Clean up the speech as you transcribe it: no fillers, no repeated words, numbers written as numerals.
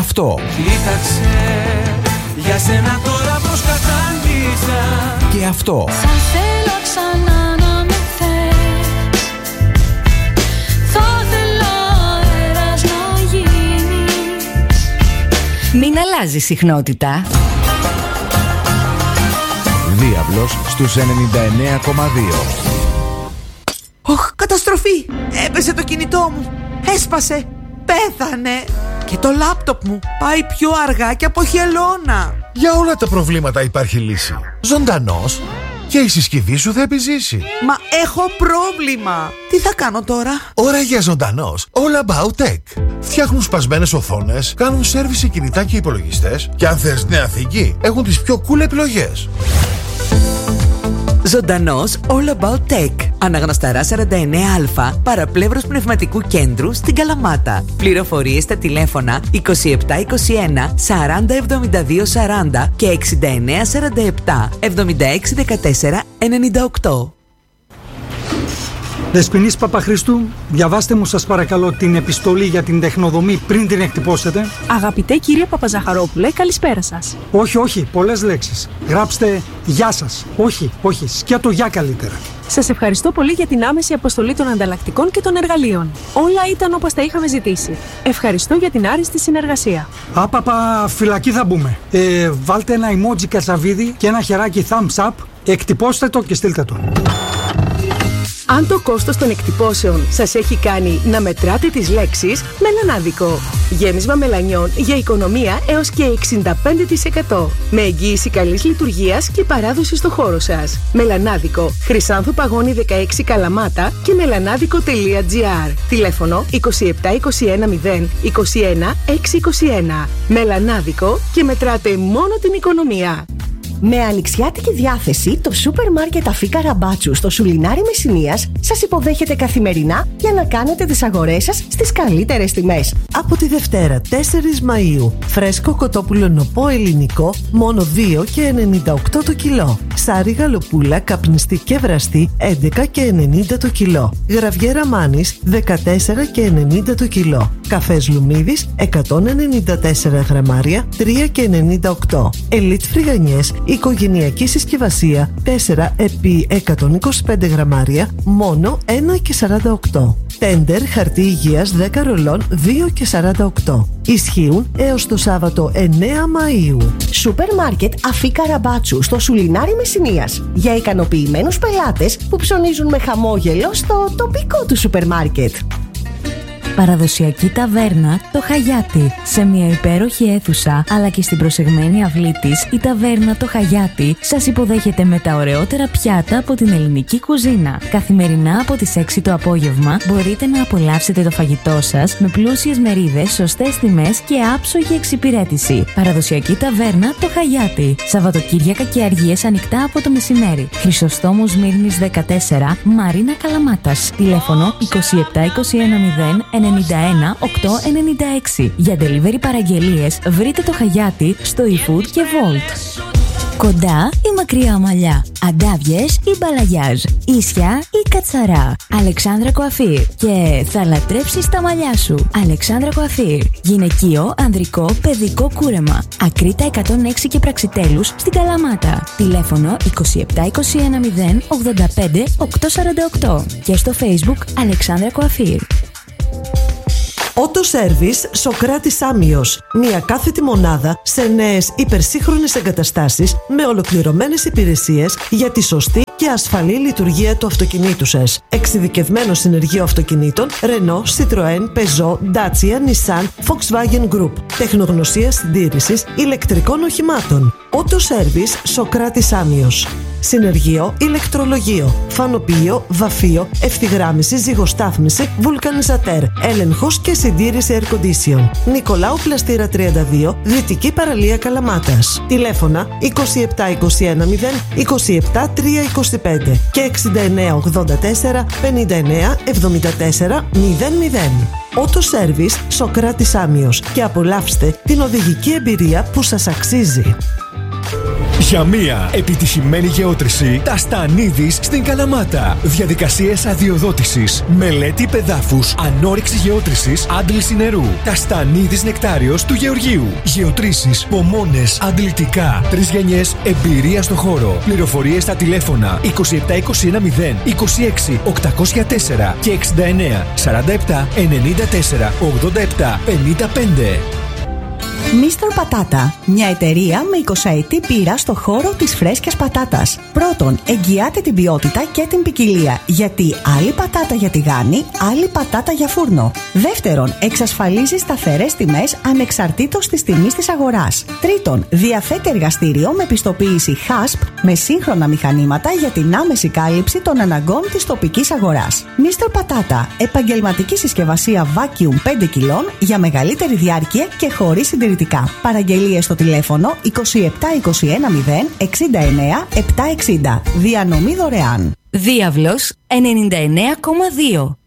Και αυτό. Κοίταξε, για σένα τώρα πως κατάντησα. Και αυτό. Θα θέλω ξανά να με θες. Θα θέλω αέρας να γίνεις. Μην αλλάζει συχνότητα. Διάβλος στους 99,2. Οχ, καταστροφή! Έπεσε το κινητό μου. Έσπασε. Πέθανε. Και το λάπτοπ μου πάει πιο αργά και από χελώνα. Για όλα τα προβλήματα υπάρχει λύση. Ζωντανός. Και η συσκευή σου θα επιζήσει. Μα έχω πρόβλημα. Τι θα κάνω τώρα? Ώρα για Ζωντανός. All About Tech. Φτιάχνουν σπασμένες οθόνες, κάνουν σέρβις σε κινητά και υπολογιστές και αν θες νέα θήκη, έχουν τις πιο cool επιλογές. Ζωντανός All About Tech. Αναγνωσταρά 49Α, παραπλεύρος πνευματικού κέντρου στην Καλαμάτα. Πληροφορίες στα τηλέφωνα 2721 40 72 40 και 69 47 76 14 98. Δεσποινής Παπαχρήστου, διαβάστε μου σας παρακαλώ την επιστολή για την τεχνοδομή πριν την εκτυπώσετε. Αγαπητέ κύριε Παπαζαχαρόπουλε, καλησπέρα σας. Όχι, πολλές λέξεις. Γράψτε γεια σας. Όχι, σκέτο γεια καλύτερα. Σας ευχαριστώ πολύ για την άμεση αποστολή των ανταλλακτικών και των εργαλείων. Όλα ήταν όπως τα είχαμε ζητήσει. Ευχαριστώ για την άριστη συνεργασία. Άπαπα, φυλακή θα μπούμε. Βάλτε ένα emoji κατσαβίδι και ένα χεράκι thumbs up, εκτυπώστε το και στείλτε το. Αν το κόστος των εκτυπώσεων σας έχει κάνει να μετράτε τις λέξεις, μελανάδικο. Γέμισμα μελανιών για οικονομία έως και 65%. Με εγγύηση καλής λειτουργίας και παράδοση στο χώρο σας. Μελανάδικο, Χρυσάνθου Παγώνη 16 Καλαμάτα και μελανάδικο.gr. Τηλέφωνο 2721 0 21 621. Μελανάδικο και μετράτε μόνο την οικονομία. Με ανοιξιάτικη διάθεση, το σούπερ μάρκετ Αφή Καραμπάτσου στο Σουλινάρι Μεσσηνίας σας υποδέχεται καθημερινά για να κάνετε τις αγορές σας στις καλύτερες τιμές. Από τη Δευτέρα 4 Μαΐου, φρέσκο κοτόπουλο νοπό ελληνικό, μόνο 2,98 το κιλό. Ψάρι γαλοπούλα καπνιστή και βραστή, 11,90 το κιλό. Γραβιέρα μάνης, 14,90 το κιλό. Καφές Λουμίδης, 194 γραμμάρια, 3,98. Ελίτ φρυγανιές, οικογενειακή συσκευασία 4 επί 125 γραμμάρια, μόνο 1,48. Τέντερ χαρτί υγείας 10 ρολών, 2,48. Ισχύουν έως το Σάββατο 9 Μαΐου. Σούπερ μάρκετ Αφή Καραμπάτσου στο Σουλινάρι Μεσσηνίας. Για ικανοποιημένους πελάτες που ψωνίζουν με χαμόγελο στο τοπικό του σούπερ μάρκετ. Παραδοσιακή ταβέρνα το Χαγιάτι. Σε μια υπέροχη αίθουσα αλλά και στην προσεγμένη αυλή της, η ταβέρνα το Χαγιάτι σας υποδέχεται με τα ωραιότερα πιάτα από την ελληνική κουζίνα. Καθημερινά από τις 6 το απόγευμα μπορείτε να απολαύσετε το φαγητό σας με πλούσιες μερίδες, σωστές τιμές και άψογη εξυπηρέτηση. Παραδοσιακή ταβέρνα το Χαγιάτι. Σαββατοκύριακα και αργίες ανοιχτά από το μεσημέρι. Χρυσοστόμου Σμύρνης 14, Μαρίνα Καλαμάτας. Τηλέφωνο 2721 0 91 896. Για delivery παραγγελίες βρείτε το Χαγιάτι στο eFood και Volt. Κοντά ή μακριά μαλλιά, αντάβιες ή μπαλαγιάζ, ίσια ή κατσαρά. Αλεξάνδρα Κοαφίρ. Και θα λατρέψεις τα μαλλιά σου. Αλεξάνδρα Κοαφίρ. Γυναικείο, ανδρικό, παιδικό κούρεμα. Ακρίτα 106 και Πραξιτέλους στην Καλαμάτα. Τηλέφωνο 2721 0 85 848. Και στο Facebook Αλεξάνδρα Κοαφίρ. Auto Service Σοκράτης Άμιος. Μια κάθετη μονάδα σε νέες υπερσύγχρονες εγκαταστάσεις με ολοκληρωμένες υπηρεσίες για τη σωστή και ασφαλή λειτουργία του αυτοκινήτου σας. Εξειδικευμένο συνεργείο αυτοκινήτων Renault, Citroën, Peugeot, Dacia, Nissan, Volkswagen Group. Τεχνογνωσία συντήρησης ηλεκτρικών οχημάτων. Auto Service Σοκράτης Άμιος. Συνεργείο ηλεκτρολογείο, φανοποιείο, βαφείο, ευθυγράμμιση, ζυγοστάθμιση, βουλκανιζατέρ, έλεγχος και συντήρηση air condition. Νικολάου Πλαστήρα 32, Δυτική Παραλία Καλαμάτας. Τηλέφωνα 2721 0 27 325 και 6984 59 74 00. Auto Service Σοκράτης Άμιος και απολαύστε την οδηγική εμπειρία που σας αξίζει. Για μια επιτυχημένη γεώτρηση, τα Στανίδης στην Καλαμάτα. Διαδικασίες αδειοδότησης, μελέτη πεδάφους, ανόρυξη γεώτρησης, άντληση νερού. Τα Στανίδης Νεκτάριος του Γεωργίου. Γεωτρήσεις, πομόνες, αντλητικά. 3 γενιές εμπειρία στο χώρο. Πληροφορίες στα τηλέφωνα 27210 26 804 και 69 47 94 87 55. Mr. Πατάτα, μια εταιρεία με 20ετή πείρα στο χώρο της φρέσκιας πατάτας. Πρώτον, εγγυάται την ποιότητα και την ποικιλία, γιατί άλλη πατάτα για τηγάνι, άλλη πατάτα για φούρνο. Δεύτερον, εξασφαλίζει σταθερές τιμές ανεξαρτήτως της τιμής της αγοράς. Τρίτον, διαθέτει εργαστήριο με πιστοποίηση HASP με σύγχρονα μηχανήματα για την άμεση κάλυψη των αναγκών της τοπικής αγοράς. Mr. Πατάτα, επαγγελματική συσκευασία vacuum 5 κιλών για μεγαλύτερη διάρκεια και χωρίς συντηρητικά. Παραγγελίες στο τηλέφωνο 27210 69 760. Διανομή δωρεάν. Διάβλος 99,2.